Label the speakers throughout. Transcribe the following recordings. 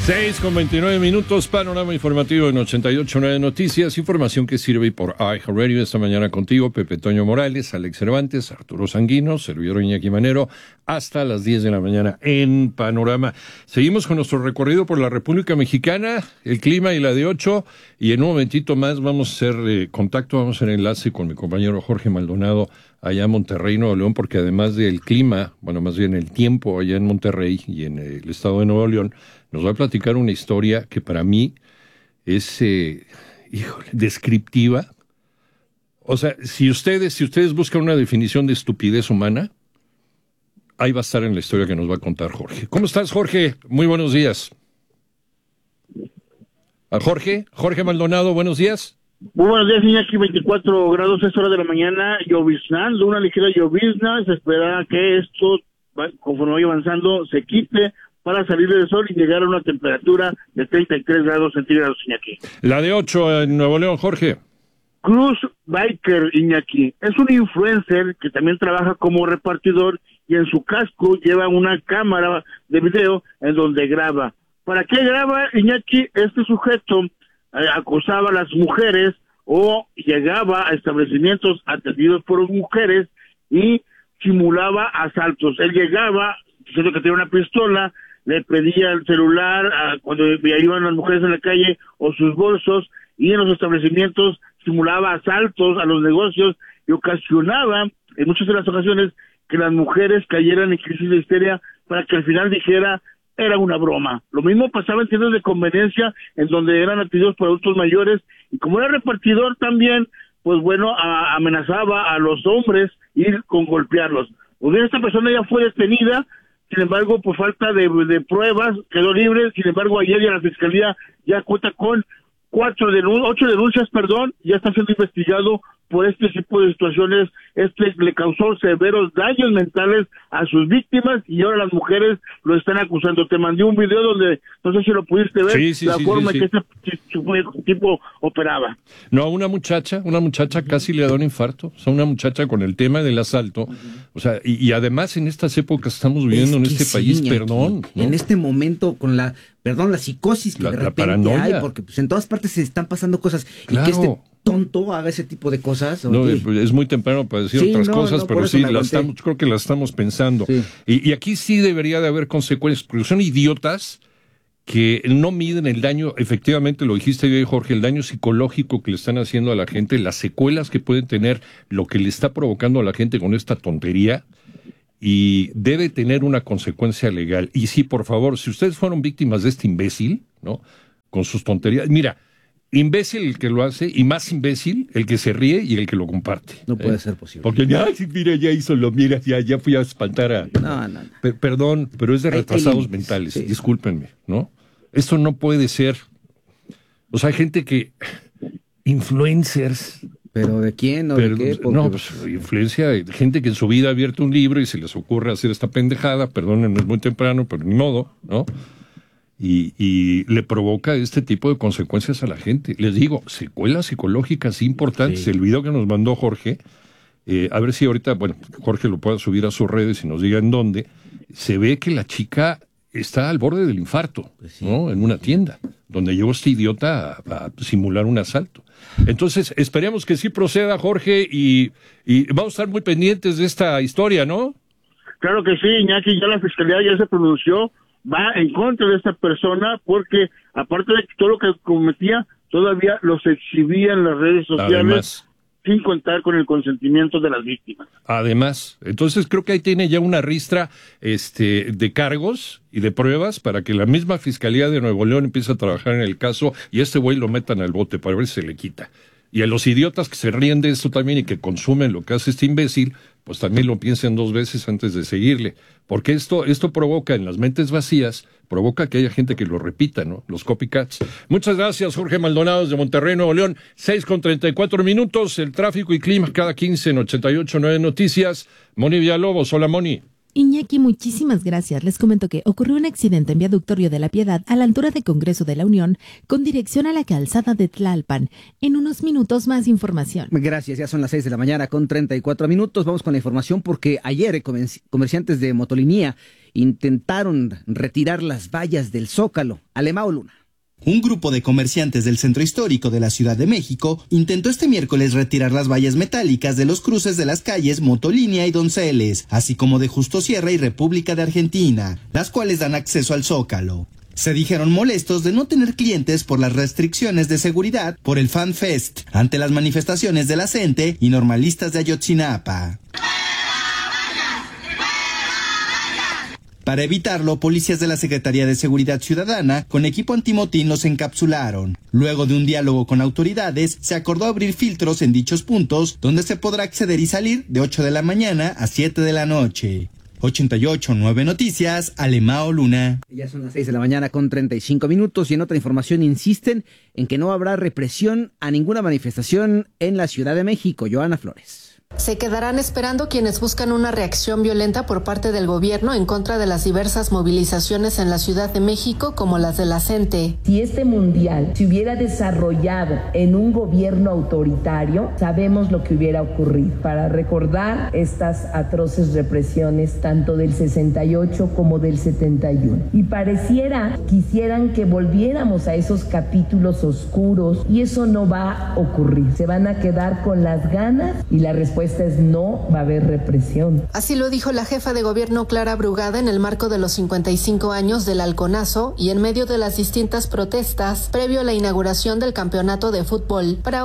Speaker 1: 6:29, panorama informativo en 88.9 Noticias, información que sirve por iHeartRadio. Esta mañana contigo, Pepe Toño Morales, Alex Cervantes, Arturo Sanguino, servidor Iñaki Manero, hasta las 10 de la mañana en Panorama. Seguimos con nuestro recorrido por la República Mexicana, el clima y la de 8, y en un momentito más vamos a hacer contacto, vamos a hacer enlace con mi compañero Jorge Maldonado, allá en Monterrey, Nuevo León, porque además del clima, bueno, más bien el tiempo allá en Monterrey y en el estado de Nuevo León, nos va a platicar una historia que para mí es, descriptiva. O sea, si ustedes buscan una definición de estupidez humana, ahí va a estar en la historia que nos va a contar Jorge. ¿Cómo estás, Jorge? Muy buenos días. Jorge Maldonado, buenos días.
Speaker 2: Muy buenos días, Iñaki. 24 grados, 6 horas de la mañana, lloviznando, una ligera llovizna. Se espera que esto, conforme vaya avanzando, se quite para salir del sol y llegar a una temperatura de 33 grados centígrados, Iñaki.
Speaker 1: La de 8 en Nuevo León, Jorge.
Speaker 2: Cruz Biker, Iñaki, es un influencer que también trabaja como repartidor y en su casco lleva una cámara de video en donde graba. ¿Para qué graba, Iñaki? Este sujeto acosaba a las mujeres o llegaba a establecimientos atendidos por mujeres y simulaba asaltos. Él llegaba diciendo que tenía una pistola, le pedía el celular cuando iban las mujeres en la calle o sus bolsos, y en los establecimientos simulaba asaltos a los negocios y ocasionaba en muchas de las ocasiones que las mujeres cayeran en crisis de histeria para que al final dijera era una broma. Lo mismo pasaba en tiendas de conveniencia en donde eran atendidos por adultos mayores, y como era repartidor también, pues bueno, amenazaba a los hombres ir con golpearlos. Pues bien, esta persona ya fue detenida. Sin embargo, por falta de pruebas, quedó libre. Sin embargo, ayer ya la Fiscalía ya cuenta con 8 denuncias, ya está siendo investigado por este tipo de situaciones. Le causó severos daños mentales a sus víctimas y ahora las mujeres lo están acusando. Te mandé un video donde, no sé si lo pudiste ver, forma en que este tipo operaba.
Speaker 1: No, una muchacha casi le da un infarto. O sea, una muchacha con el tema del asalto. O sea, y además en estas épocas estamos viviendo en este país, perdón, ¿no?
Speaker 3: En este momento con la psicosis que de repente
Speaker 1: paranoia
Speaker 3: hay, porque pues en todas partes se están pasando cosas,
Speaker 1: claro.
Speaker 3: Y que este tonto haga ese tipo de cosas.
Speaker 1: No, es muy temprano para decir otras cosas, pero sí, creo que las estamos pensando. Sí. Y aquí sí debería de haber consecuencias, porque son idiotas que no miden el daño, efectivamente lo dijiste hoy, Jorge, el daño psicológico que le están haciendo a la gente, las secuelas que puede tener lo que le está provocando a la gente con esta tontería, y debe tener una consecuencia legal. Y sí, por favor, si ustedes fueron víctimas de este imbécil, ¿no?, con sus tonterías, mira, imbécil el que lo hace, y más imbécil el que se ríe y el que lo comparte.
Speaker 3: No puede ser posible.
Speaker 1: Porque, mira, ya hizo ya fui a espantar a...
Speaker 3: No.
Speaker 1: Perdón, pero es de retrasados mentales, sí. Discúlpenme, ¿no? Esto no puede ser. O sea, hay gente que... Influencers...
Speaker 3: ¿Pero de quién o de qué? Porque...
Speaker 1: No, pues influencia, gente que en su vida ha abierto un libro y se les ocurre hacer esta pendejada, perdón, no es muy temprano, pero ni modo, ¿no? Y le provoca este tipo de consecuencias a la gente. Les digo, secuelas psicológicas importantes. Sí. El video que nos mandó Jorge, a ver si ahorita, bueno, Jorge lo pueda subir a sus redes y nos diga en dónde, se ve que la chica está al borde del infarto, pues sí, ¿no? En una tienda, donde llegó este idiota a simular un asalto. Entonces, esperemos que sí proceda, Jorge, y vamos a estar muy pendientes de esta historia, ¿no?
Speaker 2: Claro que sí, Iñaki, ya la Fiscalía ya se pronunció, va en contra de esta persona, porque aparte de todo lo que cometía, todavía los exhibía en las redes sociales. Además, sin contar con el consentimiento de las víctimas.
Speaker 1: Además, entonces creo que ahí tiene ya una ristra de cargos y de pruebas para que la misma Fiscalía de Nuevo León empiece a trabajar en el caso y este güey lo metan al bote para ver si se le quita. Y a los idiotas que se ríen de esto también y que consumen lo que hace este imbécil, pues también lo piensen 2 veces antes de seguirle. Porque esto provoca en las mentes vacías, provoca que haya gente que lo repita, ¿no? Los copycats. Muchas gracias, Jorge Maldonado, de Monterrey, Nuevo León. 6:34, el tráfico y clima cada 15 en 88.9 Noticias. Moni Villalobos, hola Moni.
Speaker 4: Iñaki, muchísimas gracias. Les comento que ocurrió un accidente en Viaducto Río de la Piedad a la altura de Congreso de la Unión con dirección a la calzada de Tlalpan. En unos minutos más información.
Speaker 3: Gracias, ya son las 6:34 a.m. Vamos con la información porque ayer comerciantes de Motolinía intentaron retirar las vallas del Zócalo. Alemão Luna.
Speaker 5: Un grupo de comerciantes del centro histórico de la Ciudad de México intentó este miércoles retirar las vallas metálicas de los cruces de las calles Motolínea y Donceles, así como de Justo Sierra y República de Argentina, las cuales dan acceso al Zócalo. Se dijeron molestos de no tener clientes por las restricciones de seguridad por el Fan Fest ante las manifestaciones de la CENTE y normalistas de Ayotzinapa. Para evitarlo, policías de la Secretaría de Seguridad Ciudadana con equipo antimotín los encapsularon. Luego de un diálogo con autoridades, se acordó abrir filtros en dichos puntos, donde se podrá acceder y salir de 8 de la mañana a 7 de la noche. 88.9 Noticias, Alemão Luna.
Speaker 3: Ya son las 6 de la mañana con 35 minutos y en otra información insisten en que no habrá represión a ninguna manifestación en la Ciudad de México. Joana Flores.
Speaker 6: Se quedarán esperando quienes buscan una reacción violenta por parte del gobierno en contra de las diversas movilizaciones en la Ciudad de México, como las de la CENTE.
Speaker 7: Si este mundial se hubiera desarrollado en un gobierno autoritario, sabemos lo que hubiera ocurrido. Para recordar estas atroces represiones, tanto del 68 como del 71. Y quisieran que volviéramos a esos capítulos oscuros, y eso no va a ocurrir. Se van a quedar con las ganas y la respuesta es no va a haber represión.
Speaker 6: Así lo dijo la jefa de gobierno Clara Brugada en el marco de los 55 años del Halconazo y en medio de las distintas protestas previo a la inauguración del campeonato de fútbol. Para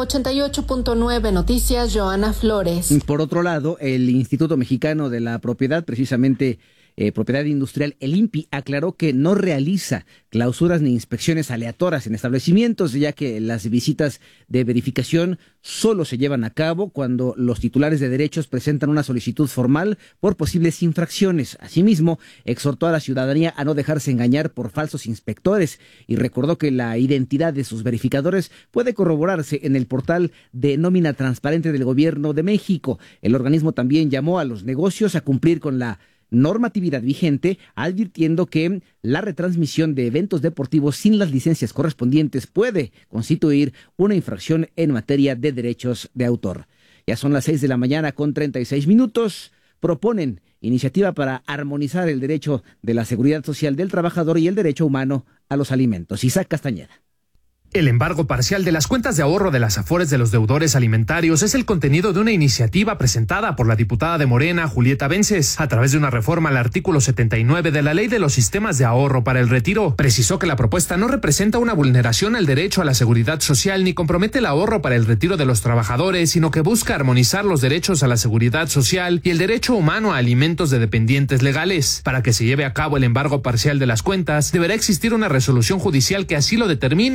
Speaker 6: 88.9 Noticias, Joana Flores.
Speaker 3: Por otro lado, el Instituto Mexicano de la Propiedad, precisamente Propiedad Industrial, el INPI, aclaró que no realiza clausuras ni inspecciones aleatorias en establecimientos, ya que las visitas de verificación solo se llevan a cabo cuando los titulares de derechos presentan una solicitud formal por posibles infracciones. Asimismo, exhortó a la ciudadanía a no dejarse engañar por falsos inspectores y recordó que la identidad de sus verificadores puede corroborarse en el portal de nómina transparente del Gobierno de México. El organismo también llamó a los negocios a cumplir con la normatividad vigente, advirtiendo que la retransmisión de eventos deportivos sin las licencias correspondientes puede constituir una infracción en materia de derechos de autor. Ya son las 6 de la mañana con 36 minutos. Proponen iniciativa para armonizar el derecho de la seguridad social del trabajador y el derecho humano a los alimentos. Isaac Castañeda.
Speaker 8: El embargo parcial de las cuentas de ahorro de las Afores de los deudores alimentarios es el contenido de una iniciativa presentada por la diputada de Morena, Julieta Vences, a través de una reforma al artículo 79 de la Ley de los Sistemas de Ahorro para el Retiro. Precisó que la propuesta no representa una vulneración al derecho a la seguridad social ni compromete el ahorro para el retiro de los trabajadores, sino que busca armonizar los derechos a la seguridad social y el derecho humano a alimentos de dependientes legales. Para que se lleve a cabo el embargo parcial de las cuentas, deberá existir una resolución judicial que así lo determine